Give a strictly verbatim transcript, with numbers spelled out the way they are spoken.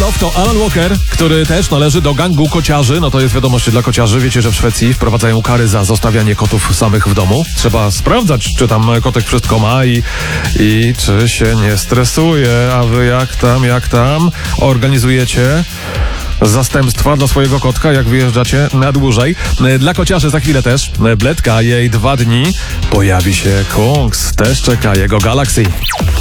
Love to Alan Walker, który też należy do gangu kociarzy. No to jest wiadomość dla kociarzy. Wiecie, że w Szwecji wprowadzają kary za zostawianie kotów samych w domu. Trzeba sprawdzać, czy tam kotek wszystko ma i, i czy się nie stresuje. A wy jak tam, jak tam? Organizujecie zastępstwa dla swojego kotka, jak wyjeżdżacie na dłużej. Dla kociarzy za chwilę też Bledka, jej dwa dni. Pojawi się Kungs, też czeka jego Galaxy.